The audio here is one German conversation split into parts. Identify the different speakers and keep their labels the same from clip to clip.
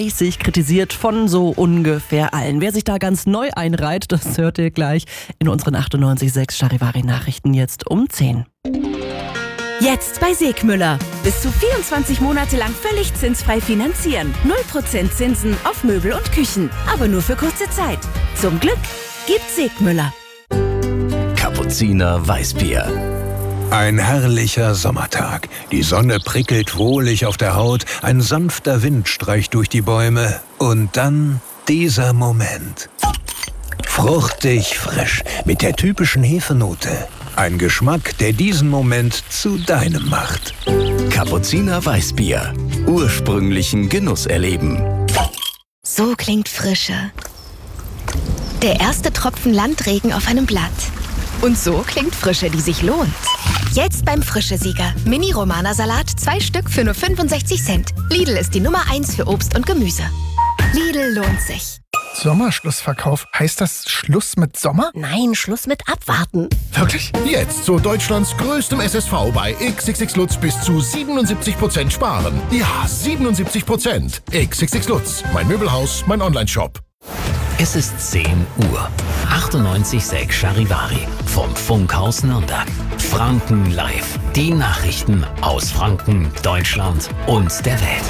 Speaker 1: mäßig kritisiert von so ungefähr allen. Wer sich da ganz neu einreiht, das hört ihr gleich in unseren 98.6 Charivari-Nachrichten jetzt um 10.
Speaker 2: Jetzt bei Segmüller. Bis zu 24 Monate lang völlig zinsfrei finanzieren. 0% Zinsen auf Möbel und Küchen. Aber nur für kurze Zeit. Zum Glück gibt Segmüller.
Speaker 3: Kapuziner Weißbier.
Speaker 4: Ein herrlicher Sommertag. Die Sonne prickelt wohlig auf der Haut, ein sanfter Wind streicht durch die Bäume und dann dieser Moment. Fruchtig frisch, mit der typischen Hefenote. Ein Geschmack, der diesen Moment zu deinem macht.
Speaker 3: Kapuziner Weißbier. Ursprünglichen Genuss erleben.
Speaker 5: So klingt Frische. Der erste Tropfen Landregen auf einem Blatt. Und so klingt Frische, die sich lohnt. Jetzt beim Frische-Sieger. Mini-Romana-Salat, 2 Stück für nur 65 Cent. Lidl ist die Nummer 1 für Obst und Gemüse. Lidl lohnt sich.
Speaker 6: Sommerschlussverkauf. Heißt das Schluss mit Sommer?
Speaker 7: Nein, Schluss mit Abwarten.
Speaker 6: Wirklich?
Speaker 8: Jetzt zu Deutschlands größtem SSV bei XXX Lutz bis zu 77% sparen. Ja, 77%. XXX Lutz. Mein Möbelhaus, mein Onlineshop.
Speaker 3: Es ist 10 Uhr. 98.6 Charivari vom Funkhaus Nürnberg. Franken live. Die Nachrichten aus Franken, Deutschland und der Welt.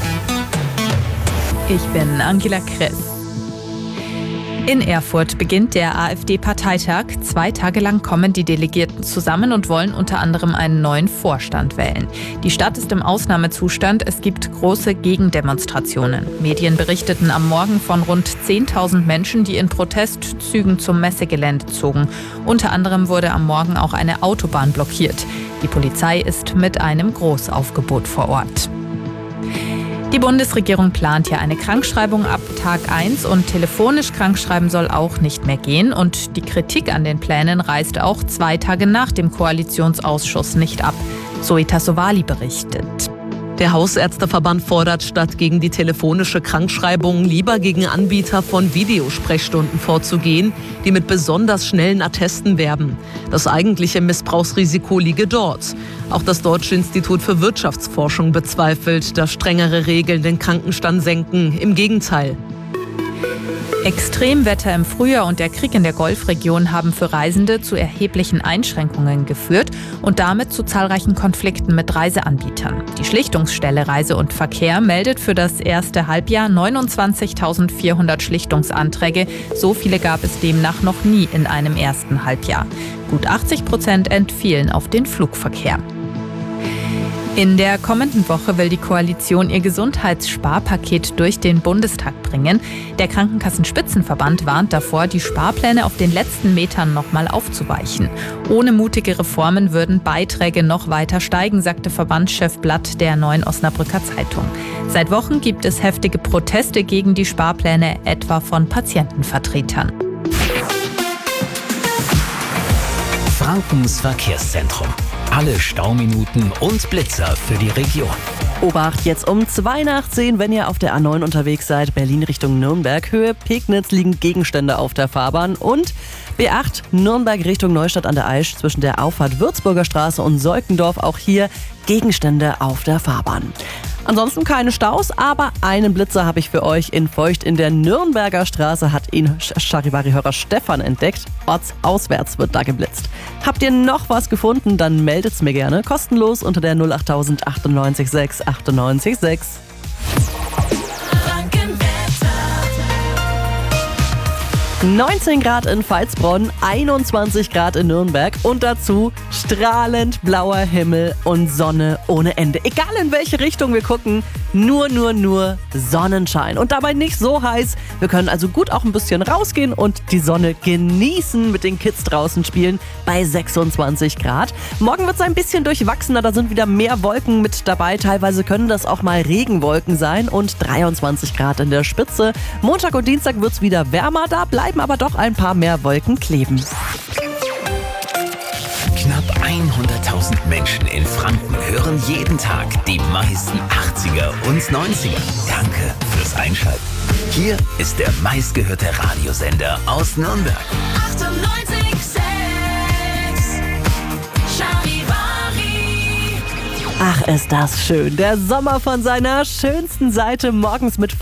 Speaker 9: Ich bin Angela Kress. In Erfurt beginnt der AfD-Parteitag. 2 Tage lang kommen die Delegierten zusammen und wollen unter anderem einen neuen Vorstand wählen. Die Stadt ist im Ausnahmezustand. Es gibt große Gegendemonstrationen. Medien berichteten am Morgen von rund 10.000 Menschen, die in Protestzügen zum Messegelände zogen. Unter anderem wurde am Morgen auch eine Autobahn blockiert. Die Polizei ist mit einem Großaufgebot vor Ort. Die Bundesregierung plant ja eine Krankschreibung ab Tag 1 und telefonisch krankschreiben soll auch nicht mehr gehen. Und die Kritik an den Plänen reißt auch 2 Tage nach dem Koalitionsausschuss nicht ab. Zoe Tassovali berichtet.
Speaker 10: Der Hausärzteverband fordert, statt gegen die telefonische Krankschreibung lieber gegen Anbieter von Videosprechstunden vorzugehen, die mit besonders schnellen Attesten werben. Das eigentliche Missbrauchsrisiko liege dort. Auch das Deutsche Institut für Wirtschaftsforschung bezweifelt, dass strengere Regeln den Krankenstand senken. Im Gegenteil.
Speaker 9: Extremwetter im Frühjahr und der Krieg in der Golfregion haben für Reisende zu erheblichen Einschränkungen geführt und damit zu zahlreichen Konflikten mit Reiseanbietern. Die Schlichtungsstelle Reise und Verkehr meldet für das erste Halbjahr 29.400 Schlichtungsanträge. So viele gab es demnach noch nie in einem ersten Halbjahr. Gut 80% entfielen auf den Flugverkehr. In der kommenden Woche will die Koalition ihr Gesundheitssparpaket durch den Bundestag bringen. Der Krankenkassenspitzenverband warnt davor, die Sparpläne auf den letzten Metern nochmal aufzuweichen. Ohne mutige Reformen würden Beiträge noch weiter steigen, sagte Verbandschef Blatt der Neuen Osnabrücker Zeitung. Seit Wochen gibt es heftige Proteste gegen die Sparpläne, etwa von Patientenvertretern.
Speaker 3: Frankens Verkehrszentrum. Alle Stauminuten und Blitzer für die Region.
Speaker 1: Obacht, jetzt um 9:02, wenn ihr auf der A9 unterwegs seid, Berlin Richtung Nürnberg. Höhe Pegnitz liegen Gegenstände auf der Fahrbahn und B8 Nürnberg Richtung Neustadt an der Aisch zwischen der Auffahrt Würzburger Straße und Seukendorf. Auch hier Gegenstände auf der Fahrbahn. Ansonsten keine Staus, aber einen Blitzer habe ich für euch in Feucht. In der Nürnberger Straße hat ihn Charivari-Hörer Stefan entdeckt. Ortsauswärts wird da geblitzt. Habt ihr noch was gefunden, dann meldet's mir gerne. Kostenlos unter der 08000 98 6 98 6. 19 Grad in Veitsbronn, 21 Grad in Nürnberg und dazu strahlend blauer Himmel und Sonne ohne Ende. Egal in welche Richtung wir gucken, nur Sonnenschein. Und dabei nicht so heiß. Wir können also gut auch ein bisschen rausgehen und die Sonne genießen, mit den Kids draußen spielen bei 26 Grad. Morgen wird es ein bisschen durchwachsener, da sind wieder mehr Wolken mit dabei. Teilweise können das auch mal Regenwolken sein und 23 Grad in der Spitze. Montag und Dienstag wird es wieder wärmer, da bleiben aber doch ein paar mehr Wolken kleben.
Speaker 3: Knapp 100.000 Menschen in Franken hören jeden Tag die meisten 80er und 90er. Danke fürs Einschalten. Hier ist der meistgehörte Radiosender aus Nürnberg.
Speaker 2: 98.6 Charivari.
Speaker 1: Ach, ist das schön. Der Sommer von seiner schönsten Seite morgens mit